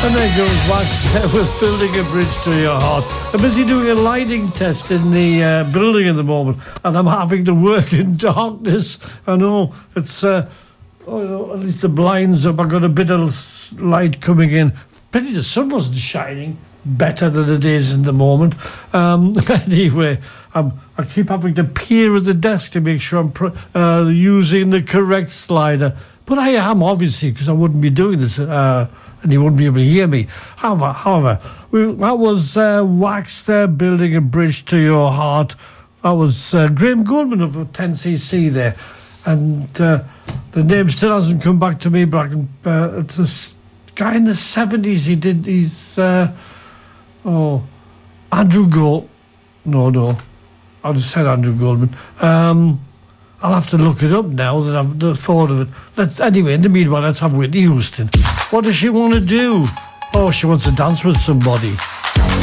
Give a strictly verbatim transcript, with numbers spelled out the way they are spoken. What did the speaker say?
And there goes Wax with Building a Bridge to Your Heart. I'm busy doing a lighting test in the uh, building at the moment, and I'm having to work in darkness. I know, it's, uh, oh, at least the blinds up. I've got a bit of light coming in. Pity the sun wasn't shining better than it is in the moment. Um, anyway, I'm, I keep having to peer at the desk to make sure I'm pr- uh, using the correct slider. But I am, obviously, because I wouldn't be doing this, uh, and you wouldn't be able to hear me. However, however we, that was uh, Wax there, Building a Bridge to Your Heart. That was uh, Graham Goldman of ten C C there. And uh, the name still hasn't come back to me, but I can, uh, it's this guy in the seventies. He did these... Uh, oh, Andrew Gold... No, no. I just said Andrew Goldman. Um... I'll have to look it up now that I've the thought of it. Let's, anyway, in the meanwhile, let's have Whitney Houston. What does she want to do? Oh, she wants to dance with somebody.